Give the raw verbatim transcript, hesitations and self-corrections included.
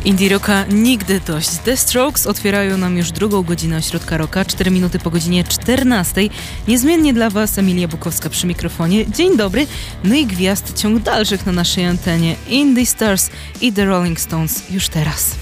Indie rocka nigdy dość. The Strokes otwierają nam już drugą godzinę Ośrodka Rocka, cztery minuty po godzinie czternastej. Niezmiennie dla Was Emilia Bukowska przy mikrofonie. Dzień dobry. No i gwiazd ciąg dalszych na naszej antenie. Indie Stars i The Rolling Stones już teraz.